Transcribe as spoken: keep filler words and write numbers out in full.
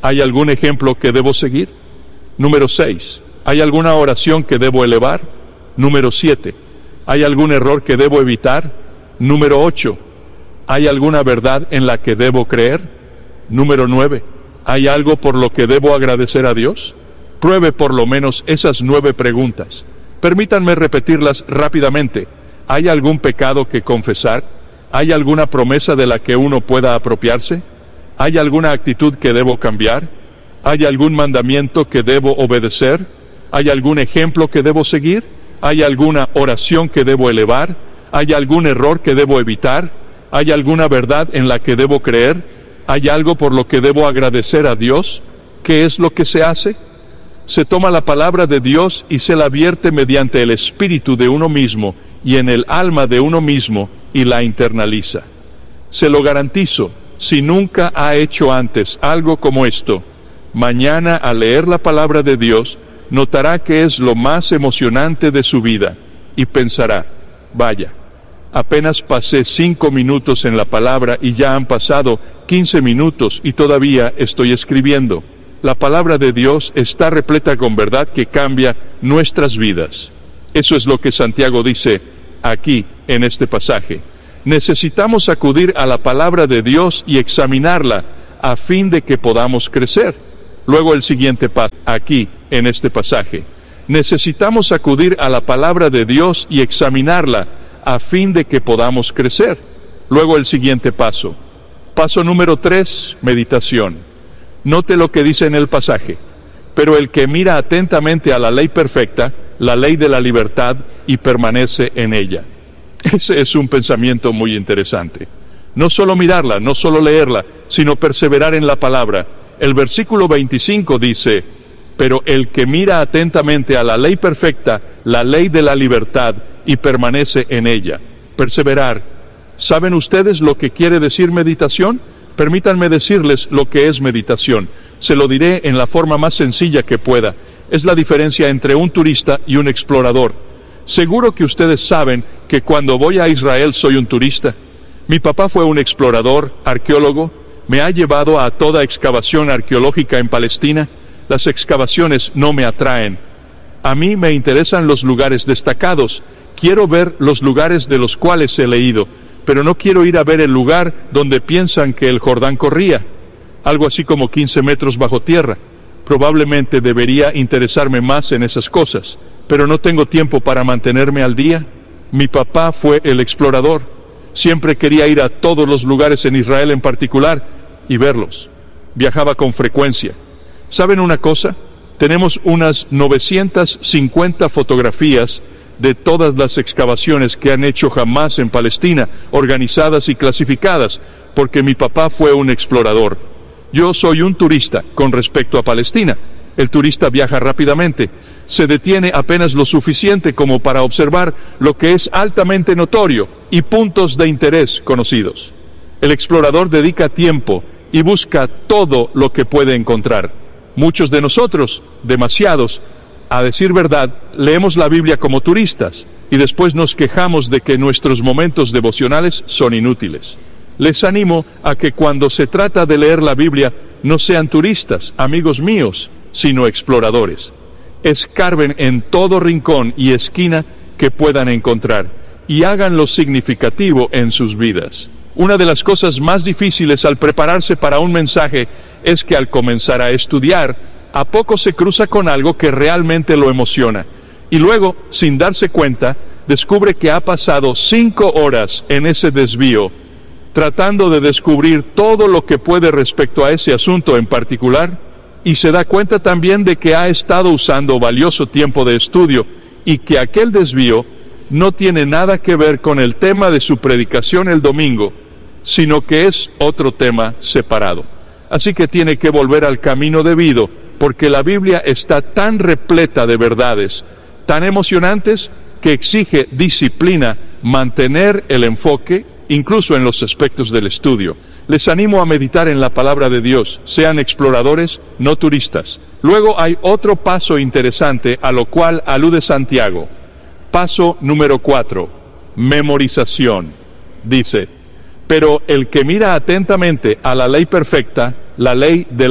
¿Hay algún ejemplo que debo seguir? Número seis. ¿Hay alguna oración que debo elevar? Número siete. ¿Hay algún error que debo evitar? Número ocho. ¿Hay alguna verdad en la que debo creer? Número nueve. ¿Hay algo por lo que debo agradecer a Dios? Pruebe por lo menos esas nueve preguntas. Permítanme repetirlas rápidamente. ¿Hay algún pecado que confesar? ¿Hay alguna promesa de la que uno pueda apropiarse? ¿Hay alguna actitud que debo cambiar? ¿Hay algún mandamiento que debo obedecer? ¿Hay algún ejemplo que debo seguir? ¿Hay alguna oración que debo elevar? ¿Hay algún error que debo evitar? ¿Hay alguna verdad en la que debo creer? ¿Hay algo por lo que debo agradecer a Dios? ¿Qué es lo que se hace? Se toma la palabra de Dios y se la vierte mediante el espíritu de uno mismo y en el alma de uno mismo y la internaliza. Se lo garantizo, si nunca ha hecho antes algo como esto, mañana al leer la palabra de Dios, notará que es lo más emocionante de su vida y pensará, vaya, apenas pasé cinco minutos en la palabra y ya han pasado quince minutos y todavía estoy escribiendo. La palabra de Dios está repleta con verdad que cambia nuestras vidas. Eso es lo que Santiago dice aquí en este pasaje. Necesitamos acudir a la palabra de Dios y examinarla a fin de que podamos crecer. Luego el siguiente paso, aquí en este pasaje. Necesitamos acudir a la palabra de Dios y examinarla a fin de que podamos crecer. Luego el siguiente paso. Paso número tres, meditación. Note lo que dice en el pasaje. Pero el que mira atentamente a la ley perfecta, la ley de la libertad, y permanece en ella. Ese es un pensamiento muy interesante. No solo mirarla, no solo leerla, sino perseverar en la palabra. El versículo veinticinco dice, pero el que mira atentamente a la ley perfecta, la ley de la libertad, y permanece en ella. Perseverar. ¿Saben ustedes lo que quiere decir meditación? Permítanme decirles lo que es meditación. Se lo diré en la forma más sencilla que pueda. Es la diferencia entre un turista y un explorador. Seguro que ustedes saben que cuando voy a Israel soy un turista. Mi papá fue un explorador, arqueólogo. Me ha llevado a toda excavación arqueológica en Palestina. Las excavaciones no me atraen. A mí me interesan los lugares destacados. Quiero ver los lugares de los cuales he leído, pero no quiero ir a ver el lugar donde piensan que el Jordán corría, algo así como quince metros bajo tierra. Probablemente debería interesarme más en esas cosas, pero no tengo tiempo para mantenerme al día. Mi papá fue el explorador. Siempre quería ir a todos los lugares en Israel en particular y verlos. Viajaba con frecuencia. ¿Saben una cosa? Tenemos unas novecientas cincuenta fotografías de todas las excavaciones que han hecho jamás en Palestina, organizadas y clasificadas, porque mi papá fue un explorador. Yo soy un turista con respecto a Palestina. El turista viaja rápidamente, se detiene apenas lo suficiente como para observar lo que es altamente notorio y puntos de interés conocidos. El explorador dedica tiempo y busca todo lo que puede encontrar. Muchos de nosotros, demasiados, a decir verdad, leemos la Biblia como turistas y después nos quejamos de que nuestros momentos devocionales son inútiles. Les animo a que cuando se trata de leer la Biblia no sean turistas, amigos míos, sino exploradores. Escarben en todo rincón y esquina que puedan encontrar y háganlo significativo en sus vidas. Una de las cosas más difíciles al prepararse para un mensaje es que al comenzar a estudiar, a poco se cruza con algo que realmente lo emociona, y luego, sin darse cuenta, descubre que ha pasado cinco horas en ese desvío, tratando de descubrir todo lo que puede respecto a ese asunto en particular, y se da cuenta también de que ha estado usando valioso tiempo de estudio, y que aquel desvío no tiene nada que ver con el tema de su predicación el domingo, sino que es otro tema separado. Así que tiene que volver al camino debido, porque la Biblia está tan repleta de verdades, tan emocionantes, que exige disciplina mantener el enfoque, incluso en los aspectos del estudio. Les animo a meditar en la palabra de Dios, sean exploradores, no turistas. Luego hay otro paso interesante a lo cual alude Santiago. Paso número cuatro, memorización. Dice, pero el que mira atentamente a la ley perfecta, la ley de